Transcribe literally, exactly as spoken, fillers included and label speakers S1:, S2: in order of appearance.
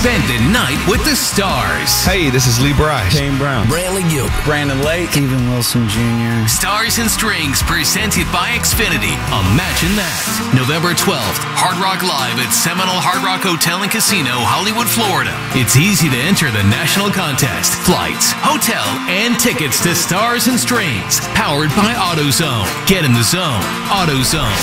S1: Spend the night with the stars.
S2: Hey, this is Lee Bryce.
S3: Kane Brown.
S4: Brantley Gilbert.
S3: Brandon Lake.
S5: Steven Wilson Junior
S1: Stars and Strings presented by Xfinity. Imagine that. November twelfth, Hard Rock Live at Seminole Hard Rock Hotel and Casino, Hollywood, Florida. It's easy to enter the national contest. Flights, hotel, and tickets to Stars and Strings. Powered by AutoZone. Get in the zone. AutoZone.